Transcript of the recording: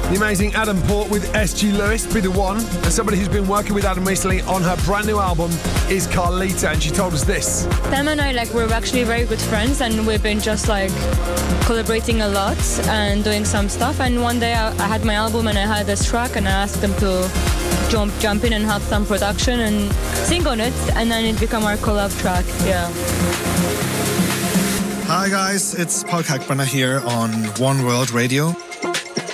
The amazing Adam Port with SG Lewis, Be The One. And somebody who's been working with Adam recently on her brand new album is Carlita, and she told us this. Sam and I, we're actually very good friends, and we've been just collaborating a lot and doing some stuff. And one day I had my album and I had this track, and I asked them to jump in and help some production and sing on it, and then it became our collab track. Yeah. Hi guys, it's Paul Kalkbrenner here on One World Radio.